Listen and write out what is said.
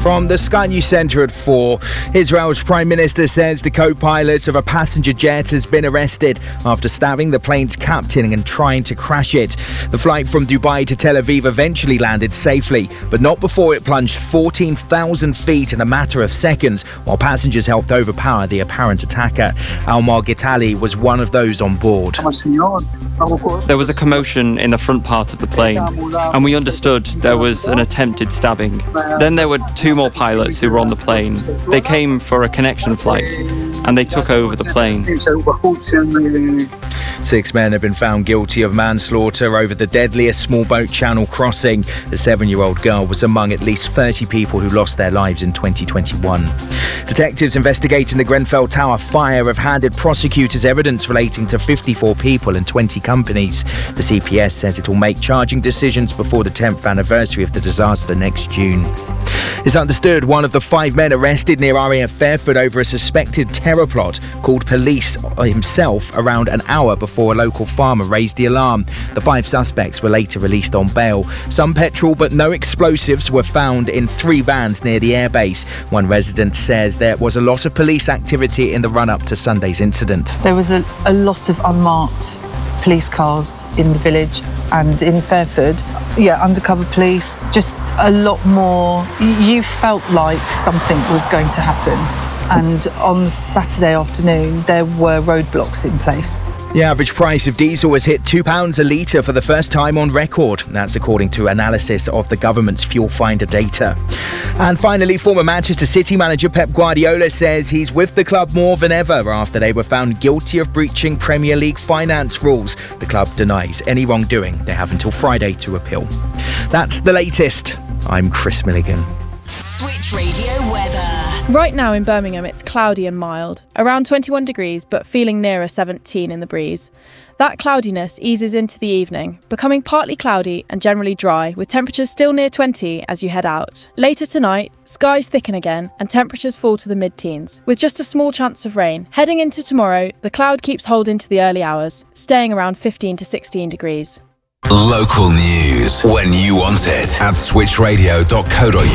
From the Sky News Centre at 4, Israel's Prime Minister says the co-pilot of a passenger jet has been arrested after stabbing the plane's captain and trying to crash it. The flight from Dubai to Tel Aviv eventually landed safely, but not before it plunged 14,000 feet in a matter of seconds, while passengers helped overpower the apparent attacker. Almar Gitali was one of those on board. There was a commotion in the front part of the plane, and we understood there was an attempted stabbing. Then there were two more pilots who were on the plane. They came for a connection flight, and they took over the plane. 6 men have been found guilty of manslaughter over the deadliest small boat channel crossing. The 7-year-old girl was among at least 30 people who lost their lives in 2021. Detectives investigating the Grenfell Tower fire have handed prosecutors evidence relating to 54 people and 20 companies. The CPS says it will make charging decisions before the 10th anniversary of the disaster next June. It's understood one of the 5 men arrested near RAF Fairford over a suspected terror plot called police himself around an hour before a local farmer raised the alarm. The 5 suspects were later released on bail. Some petrol but no explosives were found in 3 vans near the airbase. One resident says there was a lot of police activity in the run-up to Sunday's incident. There was a lot of unmarked police cars in the village and in Fairford. Undercover police, just a lot more. You felt like something was going to happen. And on Saturday afternoon, there were roadblocks in place. The average price of diesel has hit £2 a litre for the first time on record. That's according to analysis of the government's Fuel Finder data. And finally, former Manchester City manager Pep Guardiola says he's with the club more than ever after they were found guilty of breaching Premier League finance rules. The club denies any wrongdoing. They have until Friday to appeal. That's the latest. I'm Chris Milligan. Switch Radio weather. Right now in Birmingham, it's cloudy and mild, around 21 degrees, but feeling nearer 17 in the breeze. That cloudiness eases into the evening, becoming partly cloudy and generally dry, with temperatures still near 20 as you head out. Later tonight, skies thicken again and temperatures fall to the mid-teens, with just a small chance of rain. Heading into tomorrow, the cloud keeps hold into the early hours, staying around 15 to 16 degrees. Local news when you want it at switchradio.co.uk.